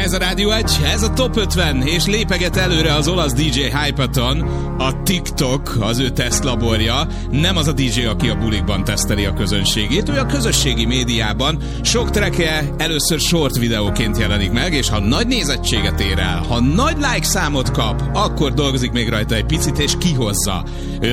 Ez a Rádió 1, ez a Top 50, és lépeget előre az olasz DJ Hypaton, a TikTok, az ő tesztlaborja, nem az a DJ, aki a bulikban teszteli a közönségét, ő a közösségi médiában sok trackje először short videóként jelenik meg, és ha nagy nézettséget ér el, ha nagy like számot kap, akkor dolgozik még rajta egy picit, és kihozza.